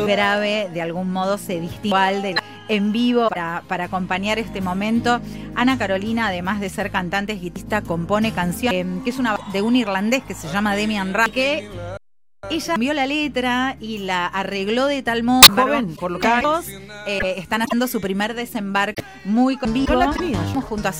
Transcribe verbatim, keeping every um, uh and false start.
grave de algún modo se distingue de en vivo para, para acompañar este momento. Ana Carolina, además de ser cantante, es guitarrista, compone canciones, eh, que es una de un irlandés que se llama Damian Ra, que ella cambió la letra y la arregló de tal modo. Joven, por lo que eh, están haciendo su primer desembarque muy con vivo, junto a